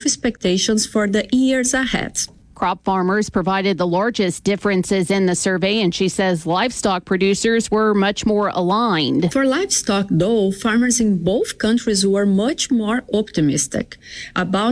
expectations for the years ahead. Crop farmers provided the largest differences in the survey, and she says livestock producers were much more aligned. For livestock, though, farmers in both countries were much more optimistic. About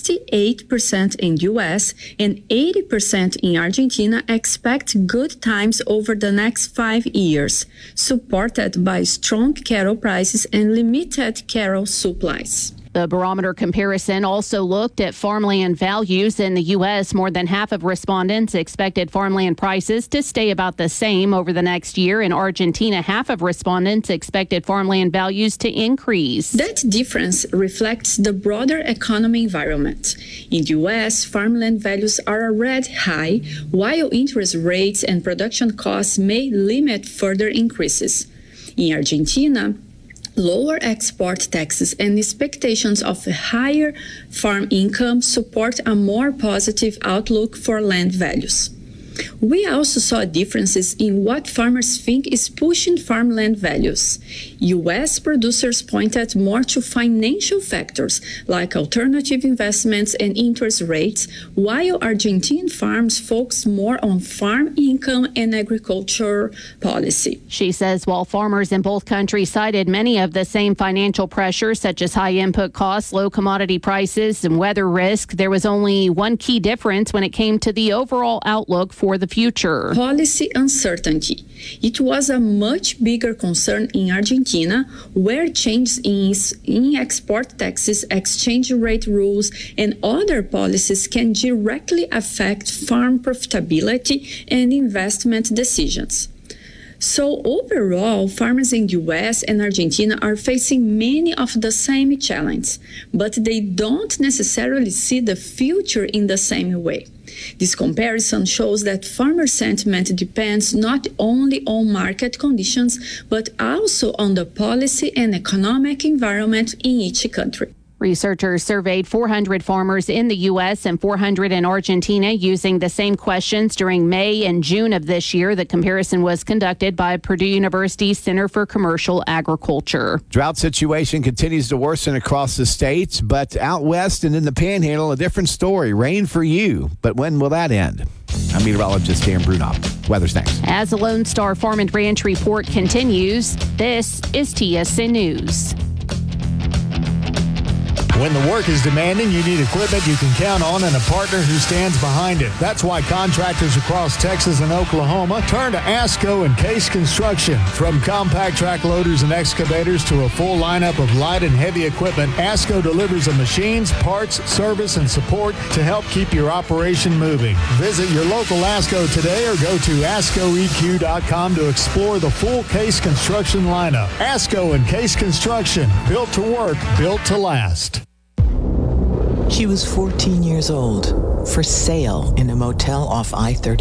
68% in the U.S. and 80% in Argentina expect good times over the next 5 years, supported by strong cattle prices and limited cattle supplies. The barometer comparison also looked at farmland values in the U.S. More than half of respondents expected farmland prices to stay about the same over the next year. In Argentina, half of respondents expected farmland values to increase. That difference reflects the broader economic environment. In the U.S., farmland values are already high, while interest rates and production costs may limit further increases. In Argentina, lower export taxes and expectations of a higher farm income support a more positive outlook for land values. We also saw differences in what farmers think is pushing farmland values. U.S. producers pointed more to financial factors like alternative investments and interest rates, while Argentine farms focus more on farm income and agriculture policy. She says while farmers in both countries cited many of the same financial pressures, such as high input costs, low commodity prices, and weather risk, there was only one key difference when it came to the overall outlook for the future. Policy uncertainty. It was a much bigger concern in Argentina, where changes in export taxes, exchange rate rules, and other policies can directly affect farm profitability and investment decisions. So overall, farmers in the U.S. and Argentina are facing many of the same challenges, but they don't necessarily see the future in the same way. This comparison shows that farmer sentiment depends not only on market conditions, but also on the policy and economic environment in each country. Researchers surveyed 400 farmers in the U.S. and 400 in Argentina using the same questions during May and June of this year. The comparison was conducted by Purdue University's Center for Commercial Agriculture. Drought situation continues to worsen across the states, but out west and in the Panhandle, a different story. Rain for you. But when will that end? I'm meteorologist Dan Brunop. Weather's next. As the Lone Star Farm and Ranch report continues, this is TSN News. When the work is demanding, you need equipment you can count on and a partner who stands behind it. That's why contractors across Texas and Oklahoma turn to ASCO and Case Construction. From compact track loaders and excavators to a full lineup of light and heavy equipment, ASCO delivers the machines, parts, service, and support to help keep your operation moving. Visit your local ASCO today or go to ASCOEQ.com to explore the full Case Construction lineup. ASCO and Case Construction, built to work, built to last. She was 14 years old, for sale in a motel off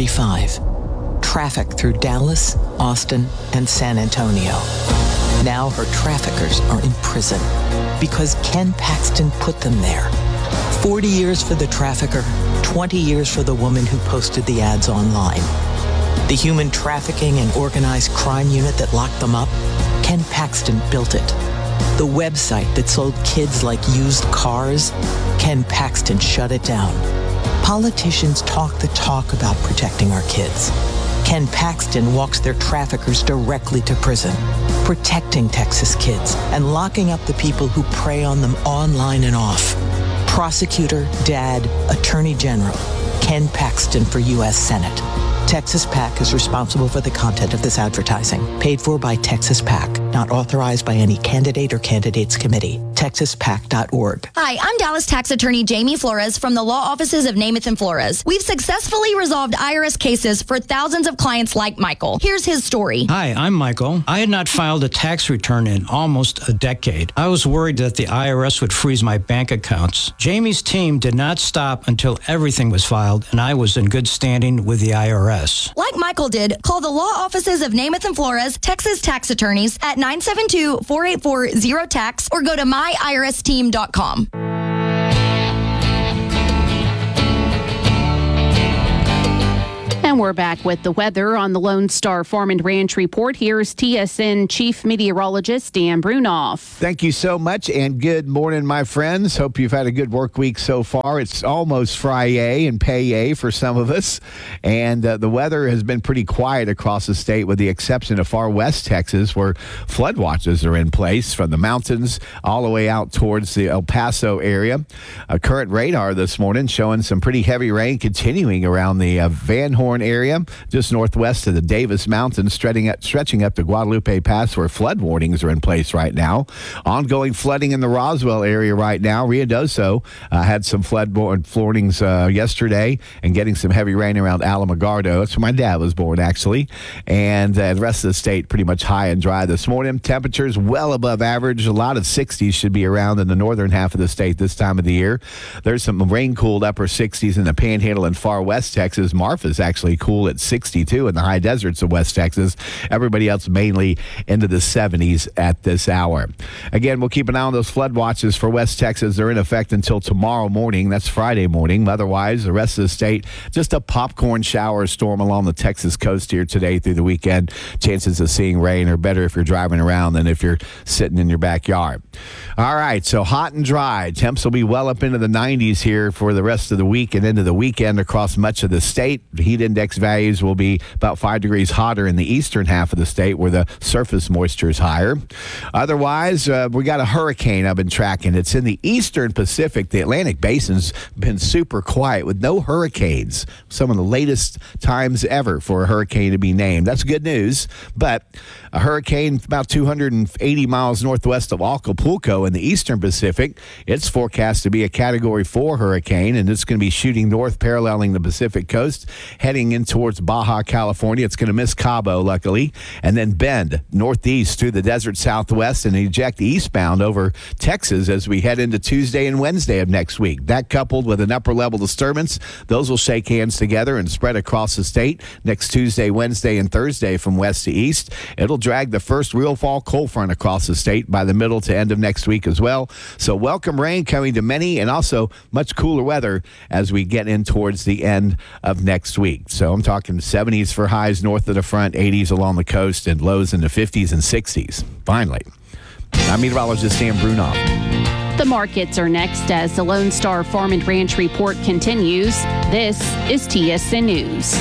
I-35. Traffic through Dallas, Austin, and San Antonio. Now her traffickers are in prison because Ken Paxton put them there. 40 years for the trafficker, 20 years for the woman who posted the ads online. The human trafficking and organized crime unit that locked them up, Ken Paxton built it. The website that sold kids like used cars, Ken Paxton shut it down. Politicians talk the talk about protecting our kids. Ken Paxton walks their traffickers directly to prison, protecting Texas kids and locking up the people who prey on them online and off. Prosecutor, Dad, Attorney General, Ken Paxton for U.S. Senate. Texas PAC is responsible for the content of this advertising. Paid for by Texas PAC. Not authorized by any candidate or candidates committee. TexasPAC.org. Hi, I'm Dallas Tax Attorney Jamie Flores from the law offices of Namath and Flores. We've successfully resolved IRS cases for thousands of clients like Michael. Here's his story. Hi, I'm Michael. I had not filed a tax return in almost a decade. I was worried that the IRS would freeze my bank accounts. Jamie's team did not stop until everything was filed and I was in good standing with the IRS. Like Michael did, call the law offices of Namath and Flores, Texas tax attorneys at 972-484-0TAX or go to myiRSteam.com. And We're back with the weather on the Lone Star Farm and Ranch Report. Here's TSN Chief Meteorologist Dan Brunoff. Thank you so much, and good morning, my friends. Hope you've had a good work week so far. It's almost Friday and pay for some of us, and the weather has been pretty quiet across the state with the exception of far west Texas, where flood watches are in place from the mountains all the way out towards the El Paso area. Current radar this morning showing some pretty heavy rain continuing around the Van Horn area, just northwest of the Davis Mountains, stretching up to Guadalupe Pass, where flood warnings are in place right now. Ongoing flooding in the Roswell area right now. Ruidoso had some flood warnings yesterday, and getting some heavy rain around Alamogordo. That's where my dad was born, actually. And the rest of the state pretty much high and dry this morning. Temperatures well above average. A lot of 60s should be around in the northern half of the state this time of the year. There's some rain-cooled upper 60s in the Panhandle and far west Texas. Marfa's actually cool at 62 in the high deserts of West Texas. Everybody else mainly into the 70s at this hour. Again, we'll keep an eye on those flood watches for West Texas. They're in effect until tomorrow morning. That's Friday morning. Otherwise, the rest of the state, just a popcorn shower storm along the Texas coast here today through the weekend. Chances of seeing rain are better if you're driving around than if you're sitting in your backyard. All right, so hot and dry. Temps will be well up into the 90s here for the rest of the week and into the weekend across much of the state. The heat index values will be about 5 degrees hotter in the eastern half of the state where the surface moisture is higher. Otherwise, we got a hurricane I've been tracking. It's in the eastern Pacific. The Atlantic Basin's been super quiet with no hurricanes. Some of the latest times ever for a hurricane to be named. That's good news, but a hurricane about 280 miles northwest of Acapulco in the eastern Pacific. It's forecast to be a Category 4 hurricane, and it's going to be shooting north, paralleling the Pacific coast, heading in towards Baja California. It's going to miss Cabo, luckily, and then bend northeast through the desert southwest and eject eastbound over Texas as we head into Tuesday and Wednesday of next week. That coupled with an upper-level disturbance, those will shake hands together and spread across the state next Tuesday, Wednesday, and Thursday from west to east. It'll drag the first real fall cold front across the state by the middle to end of next week as well. So welcome rain coming to many, and also much cooler weather as we get in towards the end of next week. So I'm talking 70s for highs north of the front, 80s along the coast, and lows in the 50s and 60s. Finally, I'm meteorologist Dan Brunoff. The markets are next as the Lone Star Farm and Ranch Report continues. This is TSN News.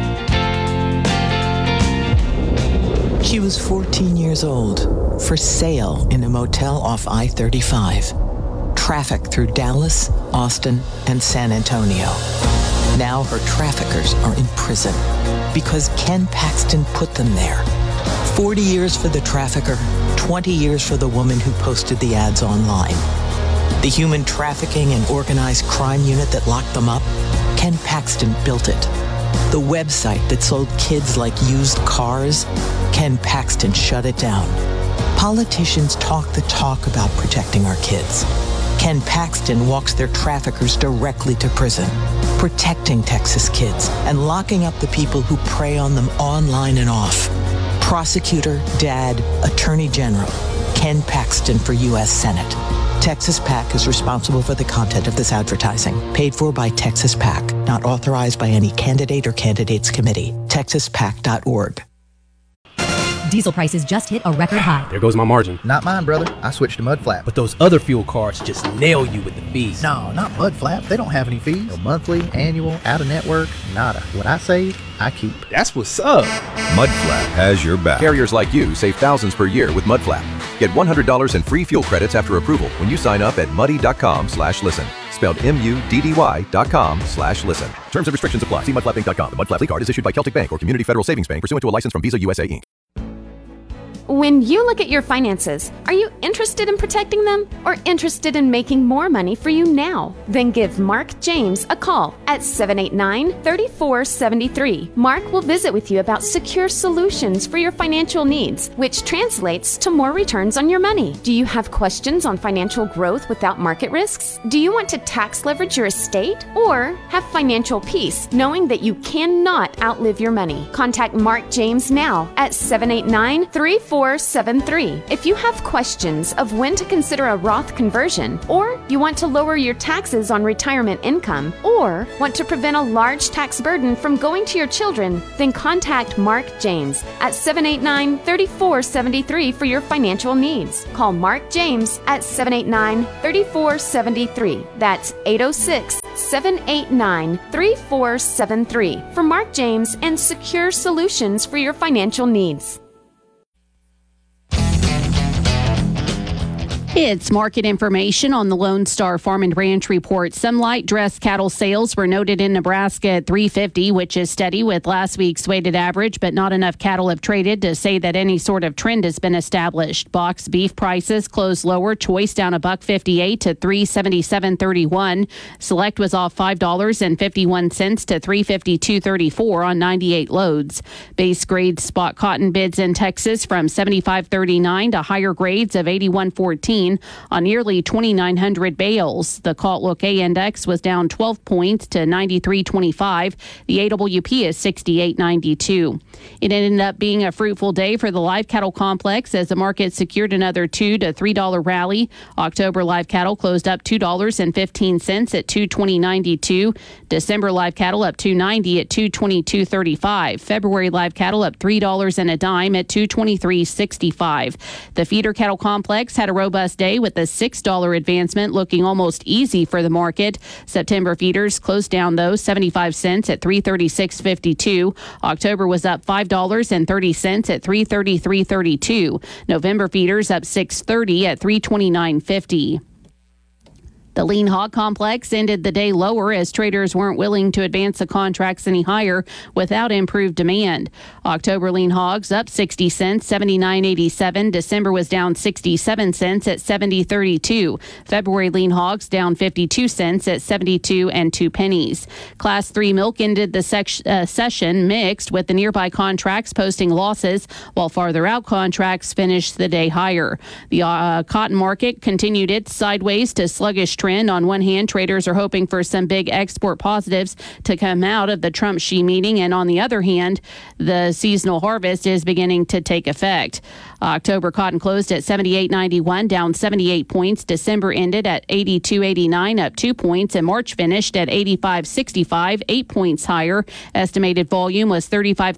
She was 14 years old, for sale in a motel off I-35. Traffic through Dallas, Austin, and San Antonio. Now her traffickers are in prison because Ken Paxton put them there. 40 years for the trafficker, 20 years for the woman who posted the ads online. The human trafficking and organized crime unit that locked them up, Ken Paxton built it. The website that sold kids like used cars, Ken Paxton shut it down. Politicians talk the talk about protecting our kids. Ken Paxton walks their traffickers directly to prison, protecting Texas kids and locking up the people who prey on them online and off. Prosecutor, Dad, Attorney General, Ken Paxton for U.S. Senate. Texas PAC is responsible for the content of this advertising. Paid for by Texas PAC. Not authorized by any candidate or candidates committee. TexasPAC.org. Diesel prices just hit a record high. There goes my margin. Not mine, brother. I switched to Mudflap. But those other fuel cards just nail you with the fees. No, not Mudflap. They don't have any fees. No monthly, annual, out-of-network, nada. What I save, I keep. That's what's up. Mudflap has your back. Carriers like you save thousands per year with Mudflap. Get $100 in free fuel credits after approval when you sign up at muddy.com/listen. Spelled MUDDY.com/listen. Terms and restrictions apply. See mudflapinc.com. The Mudflap card is issued by Celtic Bank or Community Federal Savings Bank pursuant to a license from Visa USA Inc. When you look at your finances, are you interested in protecting them or interested in making more money for you now? Then give Mark James a call at 789-3473. Mark will visit with you about secure solutions for your financial needs, which translates to more returns on your money. Do you have questions on financial growth without market risks? Do you want to tax leverage your estate or have financial peace knowing that you cannot outlive your money? Contact Mark James now at 789-3473. 3473. If you have questions of when to consider a Roth conversion, or you want to lower your taxes on retirement income, or want to prevent a large tax burden from going to your children, then contact Mark James at 789-3473 for your financial needs. Call Mark James at 789-3473. That's 806-789-3473 for Mark James and secure solutions for your financial needs. It's market information on the Lone Star Farm and Ranch Report. Some light dress cattle sales were noted in Nebraska at 350, which is steady with last week's weighted average, but not enough cattle have traded to say that any sort of trend has been established. Box beef prices closed lower. Choice down $1.58 to $377.31. Select was off $5.51 to $352.34 on 98 loads. Base grade spot cotton bids in Texas from $75.39 to higher grades of $81.14 on nearly 2,900 bales. The Caltlook A index was down 12 points to 93.25. The AWP is 68.92. It ended up being a fruitful day for the live cattle complex as the market secured another $2 to $3 rally. October live cattle closed up $2.15 at $220.92. December live cattle up $2.90 at $222.35. February live cattle up $3 and a dime at $223.65. The feeder cattle complex had a robust day with a $6 advancement looking almost easy for the market. September feeders closed down though 75 cents at $336.52. October was up $5.30 at $333.32. November feeders up $6.30 at $329.50. The lean hog complex ended the day lower as traders weren't willing to advance the contracts any higher without improved demand. October lean hogs up 60 cents, $79.87. December was down 67 cents at $70.32. February lean hogs down 52 cents at 72 and 2 pennies. Class 3 milk ended the session mixed with the nearby contracts posting losses, while farther out contracts finished the day higher. The cotton market continued its sideways to sluggish trend. On one hand, traders are hoping for some big export positives to come out of the Trump-Xi meeting, and on the other hand, the seasonal harvest is beginning to take effect. October cotton closed at $78.91, down 78 points. December ended at $82.89, up 2 points, and March finished at $85.65, 8 points higher. Estimated volume was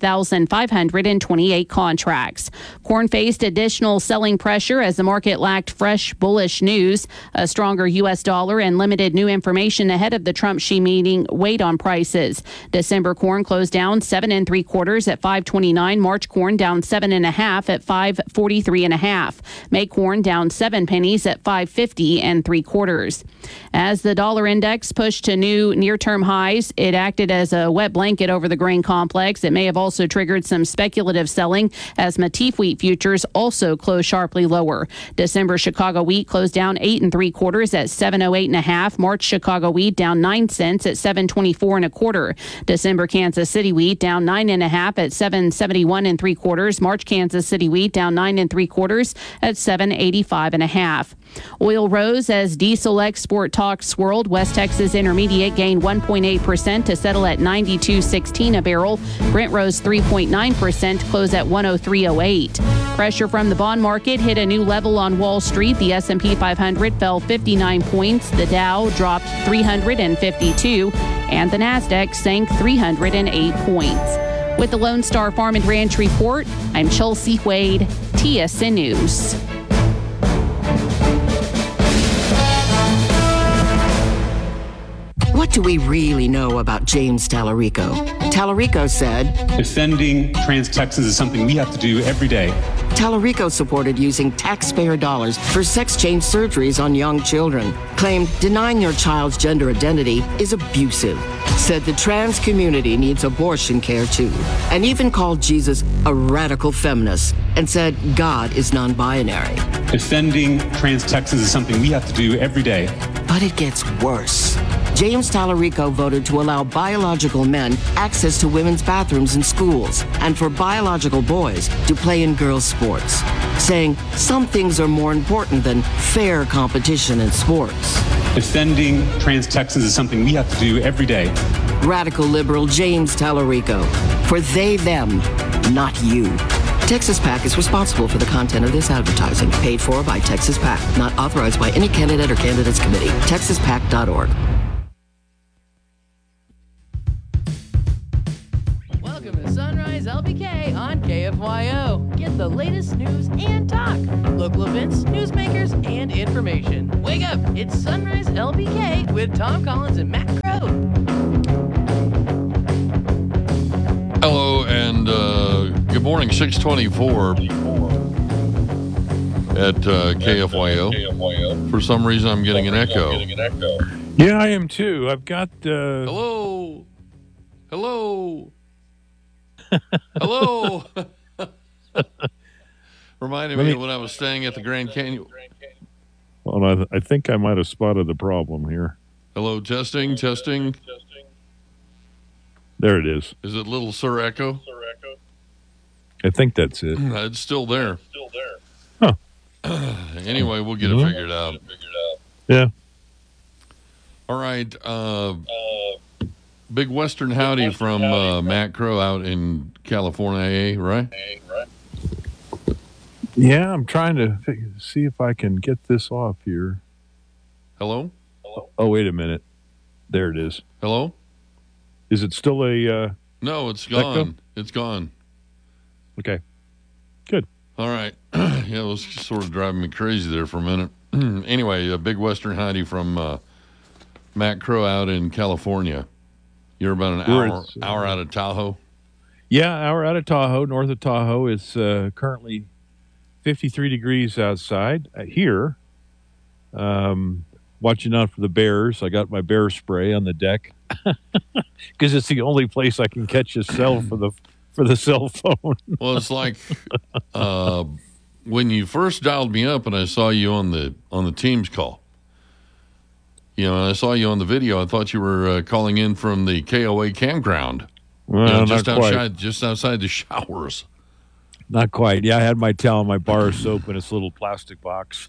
35,528 contracts. Corn faced additional selling pressure as the market lacked fresh bullish news. A stronger U.S. dollar and limited new information ahead of the Trump-Xi meeting weighed on prices. December corn closed down 7 3/4 at $5.29. March corn down 7 1/2 at $5.43 1/2. May corn down 7 pennies at $5.50 3/4. As the dollar index pushed to new near-term highs, it acted as a wet blanket over the grain complex. It may have also triggered some speculative selling as Matif wheat futures also closed sharply lower. December Chicago wheat closed down 8 3/4 at $7.08 1/2. March Chicago wheat down 9 cents at $7.24 1/4. December Kansas City wheat down 9 1/2 at $7.71 3/4. March Kansas City wheat down 9 3/4 at $7.85 1/2. Oil rose as diesel export talks swirled. West Texas Intermediate gained 1.8% to settle at $92.16 a barrel. Brent rose 3.9% to close at $103.08. Pressure from the bond market hit a new level on Wall Street. The S&P 500 fell 59 points. The Dow dropped 352, and the Nasdaq sank 308 points. With the Lone Star Farm and Ranch Report, I'm Chelsea Wade, TSN News. What do we really know about James Tallarico? Tallarico said, defending trans Texans is something we have to do every day. Tallarico supported using taxpayer dollars for sex change surgeries on young children. Claimed denying your child's gender identity is abusive. Said the trans community needs abortion care too. And even called Jesus a radical feminist and said God is non-binary. Defending trans Texans is something we have to do every day. But it gets worse. James Tallarico voted to allow biological men access to women's bathrooms in schools and for biological boys to play in girls' sports, saying some things are more important than fair competition in sports. Defending trans Texans is something we have to do every day. Radical liberal James Tallarico. For they, them, not you. Texas PAC is responsible for the content of this advertising, paid for by Texas PAC, not authorized by any candidate or candidates committee. TexasPAC.org. Welcome to Sunrise LBK on KFYO. Get the latest news and talk, local events, newsmakers, and information. Wake up! It's Sunrise LBK with Tom Collins and Matt Crow. Hello and good morning. 6:24 at KFYO. For some reason, I'm getting an echo. Yeah, I am too. I've got. Hello. Hello. Hello. Reminded me of when I was staying at the Grand Canyon. Well, I think I might have spotted the problem here. Hello, testing. There it is. Is it Little Sir Echo? I think that's it. It's still there. Huh. Anyway, we'll get it figured out. Yeah. All right. Big Western howdy from Matt Crow out in California, right? Yeah, I'm trying to see if I can get this off here. Hello? Oh, wait a minute. There it is. Hello? Is it still a... No, it's gone. Echo? It's gone. Okay. Good. All right. Yeah, it was sort of driving me crazy there for a minute. Anyway, a Big Western howdy from Matt Crow out in California. You're about an hour out of Tahoe? Yeah, hour out of Tahoe, north of Tahoe. It's currently 53 degrees outside. Here, watching out for the bears. I got my bear spray on the deck because it's the only place I can catch a cell for the cell phone. Well, it's like when you first dialed me up and I saw you on the Teams call. You know, and I saw you on the video. I thought you were calling in from the KOA campground. Well, just not quite. Just outside the showers. Not quite. Yeah, I had my towel and my bar of soap in its little plastic box.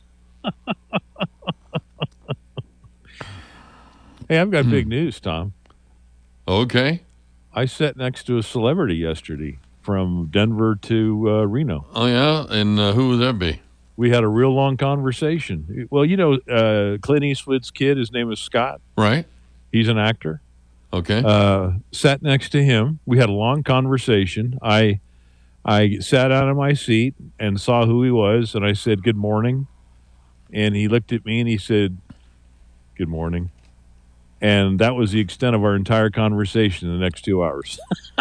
Hey, I've got big news, Tom. Okay. I sat next to a celebrity yesterday from Denver to Reno. Oh, yeah? And who would that be? We had a real long conversation. Well, you know, Clint Eastwood's kid, his name is Scott. Right. He's an actor. Okay. Sat next to him. We had a long conversation. I sat out of my seat and saw who he was, and I said, "Good morning." And he looked at me and he said, "Good morning." And that was the extent of our entire conversation in the next 2 hours.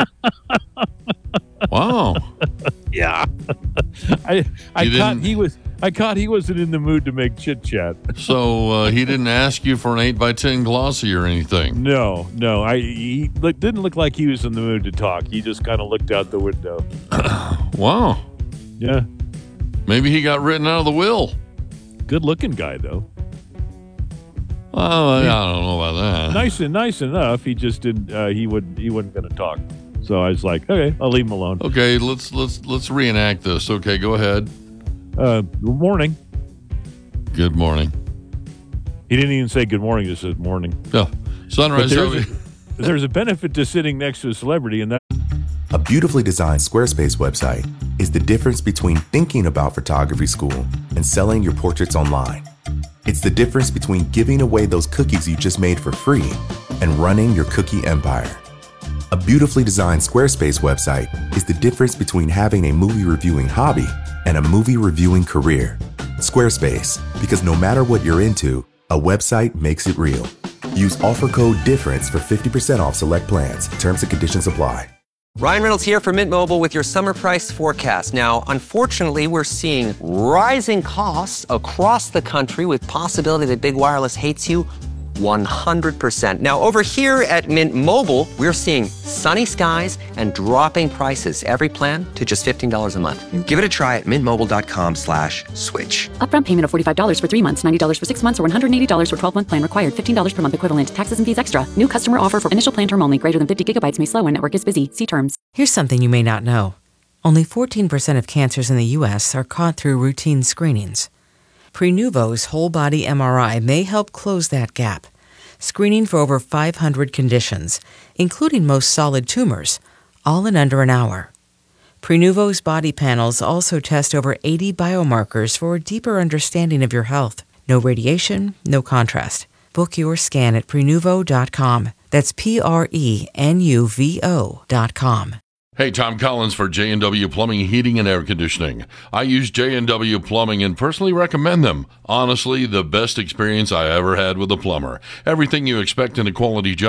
Wow. Yeah. I caught he wasn't in the mood to make chit chat. So he didn't ask you for an 8x10 glossy or anything. No. He didn't look like he was in the mood to talk. He just kind of looked out the window. Wow. Yeah. Maybe he got written out of the will. Good looking guy though. Well, I don't know about that. Nice enough. He just didn't. He wasn't going to talk. So I was like, okay, I'll leave him alone. Okay, let's reenact this. Okay, go ahead. Good morning. Good morning. He didn't even say good morning. He just said morning. No, sunrise. There's a benefit to sitting next to a celebrity, and that. A beautifully designed Squarespace website is the difference between thinking about photography school and selling your portraits online. It's the difference between giving away those cookies you just made for free and running your cookie empire. A beautifully designed Squarespace website is the difference between having a movie reviewing hobby and a movie reviewing career. Squarespace, because no matter what you're into, a website makes it real. Use offer code DIFFERENCE for 50% off select plans. Terms and conditions apply. Ryan Reynolds here from Mint Mobile with your summer price forecast. Now, unfortunately, we're seeing rising costs across the country with possibility that big wireless hates you 100%. Now, over here at Mint Mobile, we're seeing sunny skies and dropping prices. Every plan to just $15 a month. Give it a try at mintmobile.com/switch. Upfront payment of $45 for 3 months, $90 for 6 months, or $180 for 12-month plan required. $15 per month equivalent. Taxes and fees extra. New customer offer for initial plan term only. Greater than 50 gigabytes may slow when network is busy. See terms. Here's something you may not know. Only 14% of cancers in the U.S. are caught through routine screenings. Prenuvo's whole body MRI may help close that gap. Screening for over 500 conditions, including most solid tumors, all in under an hour. Prenuvo's body panels also test over 80 biomarkers for a deeper understanding of your health. No radiation, no contrast. Book your scan at Prenuvo.com. That's Prenuvo.com. Hey, Tom Collins for J&W Plumbing, Heating, and Air Conditioning. I use J&W Plumbing and personally recommend them. Honestly, the best experience I ever had with a plumber. Everything you expect in a quality job.